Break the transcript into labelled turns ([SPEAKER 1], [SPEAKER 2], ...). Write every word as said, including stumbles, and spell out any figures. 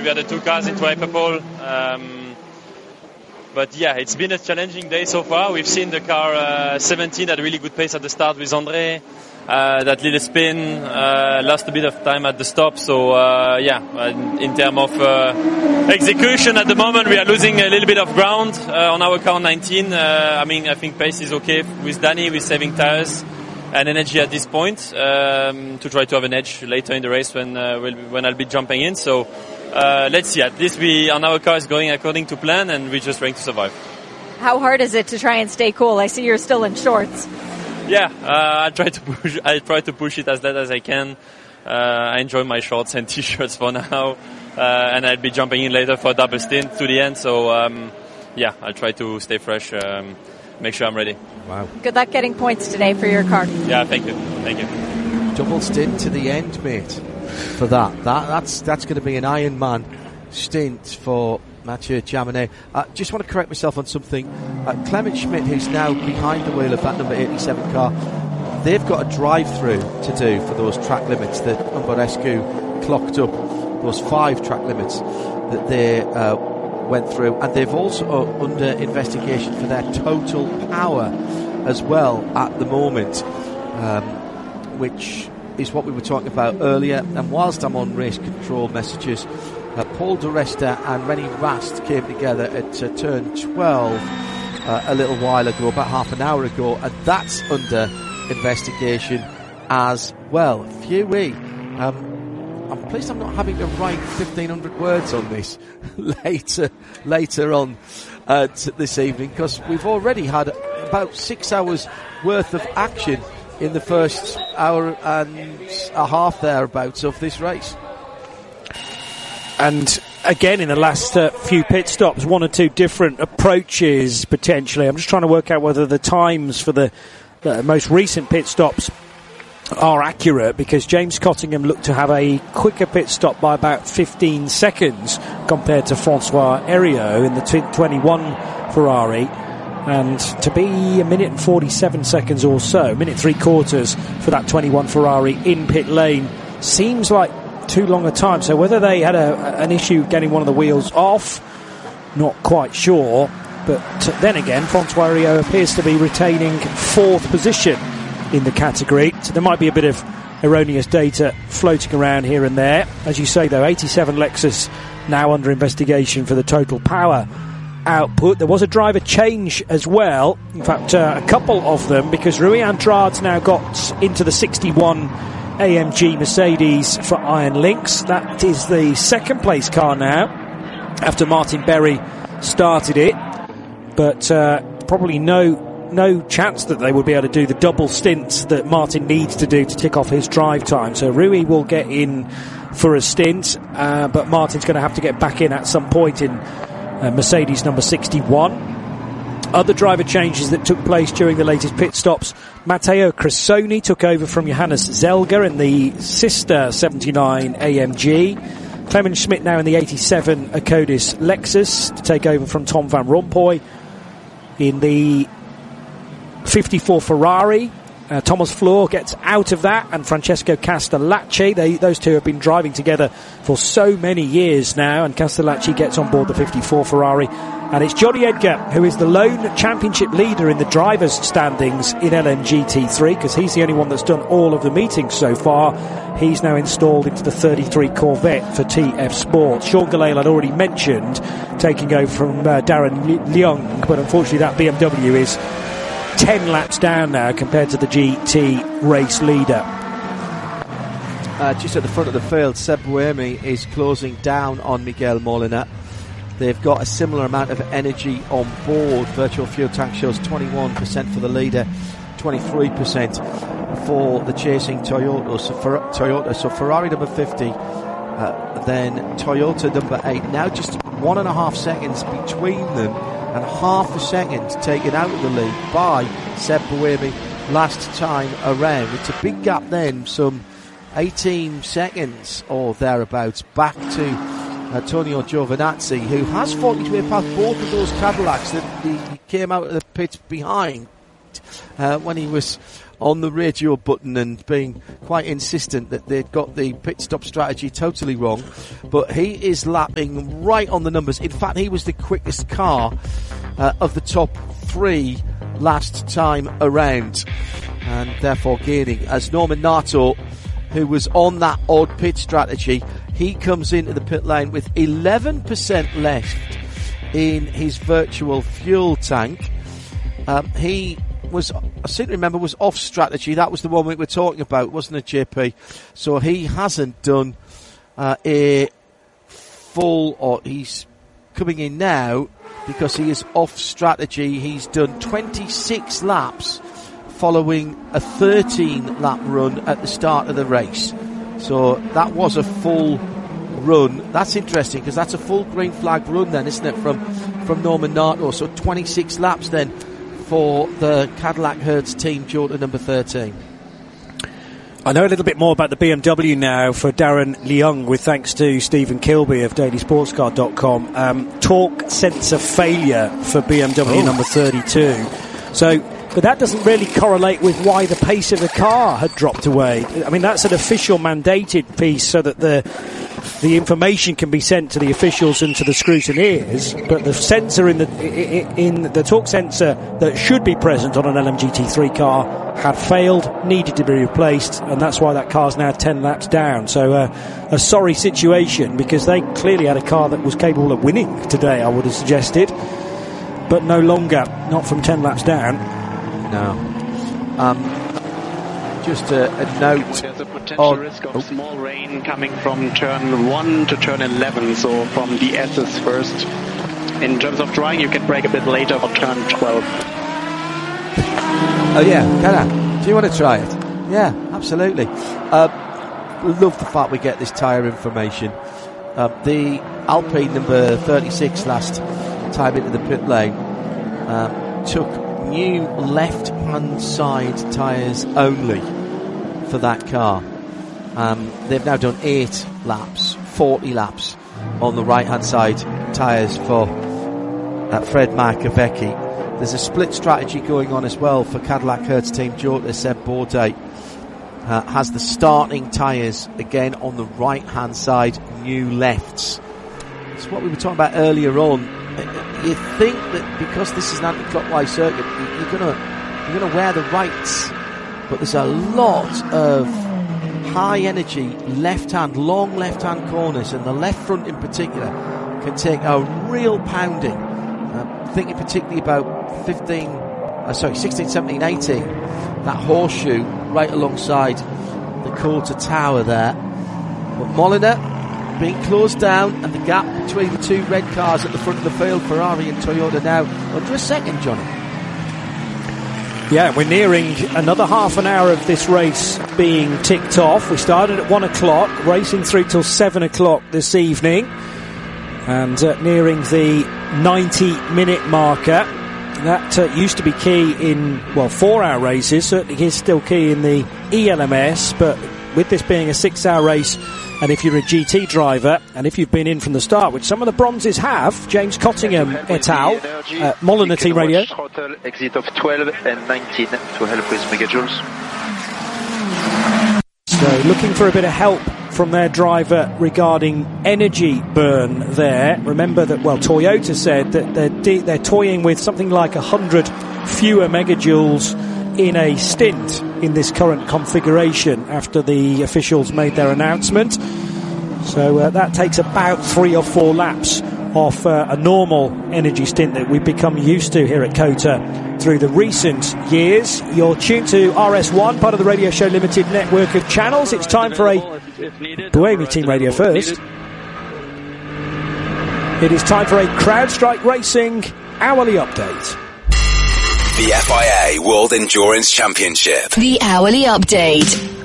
[SPEAKER 1] we had the two cars into Hyperpole. Um, but yeah, it's been a challenging day so far. We've seen the car uh, seventeen at a really good pace at the start with André. Uh, that little spin, uh, lost a bit of time at the stop. So uh, yeah, in terms of uh, execution at the moment, we are losing a little bit of ground uh, on our car nineteen. Uh, I mean, I think pace is okay with Danny. We're saving tires and energy at this point um, to try to have an edge later in the race when uh, we'll, when I'll be jumping in. So uh, let's see. At least we on our car is going according to plan, and we're just trying to survive.
[SPEAKER 2] How hard is it to try and stay cool? I see you're still in shorts.
[SPEAKER 1] Yeah, uh, I try to push. I try to push it as late as I can. Uh, I enjoy my shorts and t-shirts for now, uh, and I'll be jumping in later for a double stint to the end. So um, yeah, I'll try to stay fresh, um, make sure I'm ready.
[SPEAKER 3] Wow!
[SPEAKER 2] Good luck getting points today for your car.
[SPEAKER 1] Yeah, thank you, thank you.
[SPEAKER 3] Double stint to the end, mate. For that, that that's that's going to be an Ironman stint for Mathieu Jaminet. I uh, just want to correct myself on something. Uh, Clement Schmidt, who's now behind the wheel of that number eighty-seven car, they've got a drive-through to do for those track limits that Umbarescu clocked up, those five track limits that they uh, went through, and they've also uh, under investigation for their total power as well at the moment, um, which is what we were talking about earlier. And whilst I'm on race control messages, Uh, Paul de Resta and Rennie Rast came together at uh, turn twelve uh, a little while ago, about half an hour ago, and that's under investigation as well. Phew-wee. Um, I'm pleased I'm not having to write fifteen hundred words on this later later on uh, t- this evening, because we've already had about six hours worth of action in the first hour and a half thereabouts of this race.
[SPEAKER 4] And again, in the last uh, few pit stops, one or two different approaches potentially. I'm just trying to work out whether the times for the, the most recent pit stops are accurate, because James Cottingham looked to have a quicker pit stop by about fifteen seconds compared to Francois Heriot in the twenty-one Ferrari, and to be a minute and forty-seven seconds or so, minute three quarters for that twenty-one Ferrari in pit lane seems like too long a time. So whether they had a, an issue getting one of the wheels off, not quite sure. But then again, Francois Heriot appears to be retaining fourth position in the category, so there might be a bit of erroneous data floating around here and there. As you say though, eighty-seven Lexus now under investigation for the total power output. There was a driver change as well, in fact uh, a couple of them, because Rui Andrade's now got into the sixty-one A M G Mercedes for Iron Lynx. That is the second place car now, after Martin Berry started it, but uh, probably no no chance that they will be able to do the double stints that Martin needs to do to tick off his drive time. So Rui will get in for a stint, uh, but Martin's going to have to get back in at some point in uh, Mercedes number sixty-one. Other driver changes that took place during the latest pit stops: Matteo Cressoni took over from Johannes Zelger in the sister seventy-nine A M G. Clement Schmidt now in the eighty-seven Acodis Lexus to take over from Tom Van Rompuy. In the fifty-four Ferrari, uh, Thomas Floor gets out of that, and Francesco Castellacci. They, those two have been driving together for so many years now, and Castellacci gets on board the fifty-four Ferrari. And it's Johnny Edgar who is the lone championship leader in the drivers' standings in L M G T three, because he's the only one that's done all of the meetings so far. He's now installed into the thirty-three Corvette for T F Sport. Sean Gelael I'd already mentioned, taking over from uh, Darren Leung, but unfortunately that B M W is ten laps down now compared to the G T race leader.
[SPEAKER 3] Uh, just at the front of the field, Seb Buemi is closing down on Miguel Molina. They've got a similar amount of energy on board. Virtual fuel tank shows twenty-one percent for the leader, twenty-three percent for the chasing Toyota. So, for, Toyota. so Ferrari number fifty, uh, then Toyota number eight. Now just one and a half seconds between them, and half a second taken out of the lead by Seb Buemi last time around. It's a big gap then, some eighteen seconds or thereabouts, back to Antonio Giovinazzi, who has fought his way past both of those Cadillacs that he came out of the pit behind uh, when he was on the radio button and being quite insistent that they'd got the pit stop strategy totally wrong. But he is lapping right on the numbers. In fact, he was the quickest car uh, of the top three last time around, and therefore gaining, as Norman Nato, who was on that odd pit strategy, he comes into the pit lane with eleven percent left in his virtual fuel tank. Um, he was, I seem to remember, was off strategy. That was the one we were talking about, wasn't it, J P? So he hasn't done uh, a full, or he's coming in now because he is off strategy. He's done twenty-six laps following a thirteen lap run at the start of the race. So that was a full run. That's interesting because that's a full green flag run then, isn't it, from, from Norman Nato? So twenty-six laps then for the Cadillac Hertz team, Jota number thirteen.
[SPEAKER 4] I know a little bit more about the B M W now for Darren Leung, with thanks to Stephen Kilby of daily sports car dot com. Um, torque sensor failure for B M W oh. number thirty-two. So, but that doesn't really correlate with why the pace of the car had dropped away. I mean, that's an official mandated piece so that the the information can be sent to the officials and to the scrutineers, but the sensor in the in the torque sensor that should be present on an L M G T three car had failed, needed to be replaced, and that's why that car's now ten laps down. So uh, a sorry situation, because they clearly had a car that was capable of winning today, I would have suggested, but no longer, not from ten laps down.
[SPEAKER 3] No. Um, just a, a note.
[SPEAKER 5] There's a potential
[SPEAKER 3] on,
[SPEAKER 5] risk of
[SPEAKER 3] oh.
[SPEAKER 5] small rain coming from turn one to turn eleven, so from the S's first. In terms of drying, you can brake a bit later for turn twelve.
[SPEAKER 3] Oh yeah, can I? Do you want to try it? Yeah, absolutely. Uh, we love the fact we get this tyre information. Uh, the Alpine number thirty-six last time into the pit lane um, took new left-hand side tyres only for that car. Um, they've now done eight laps, forty laps on the right-hand side tyres for uh, Fred Markovecki. There's a split strategy going on as well for Cadillac Hertz team. Jota Seb Bourdais uh, has the starting tyres again on the right-hand side, new lefts. It's what we were talking about earlier on. You think that because this is an anti-clockwise circuit, you're gonna you're gonna wear the rights, but there's a lot of high energy left hand, long left hand corners, and the left front in particular can take a real pounding. Uh, thinking particularly about fifteen, uh, sorry, sixteen, seventeen, eighteen, that horseshoe right alongside the quarter tower there. But Molina being closed down, and the gap between the two red cars at the front of the field, Ferrari and Toyota, now under a second, Johnny.
[SPEAKER 4] Yeah, we're nearing another half an hour of this race being ticked off. We started at one o'clock, racing through till seven o'clock this evening, and uh, nearing the ninety minute marker. That uh, used to be key in, well, four hour races, certainly is still key in the E L M S, but with this being a six hour race, and if you're a G T driver, and if you've been in from the start, which some of the bronzes have, James Cottingham et al., uh, Molina Team Radio.
[SPEAKER 6] Throttle exit of twelve and nineteen to help with megajoules.
[SPEAKER 4] So looking for a bit of help from their driver regarding energy burn there. Remember that, well, Toyota said that they're, de- they're toying with something like one hundred fewer megajoules in a stint in this current configuration after the officials made their announcement. So uh, that takes about three or four laps off uh, a normal energy stint that we've become used to here at COTA through the recent years. You're tuned to R S one, part of the Radio Show Limited network of channels. It's time for a Buemi Team Radio first. It is time for a CrowdStrike Racing hourly update.
[SPEAKER 7] The F I A World Endurance Championship.
[SPEAKER 8] The hourly update.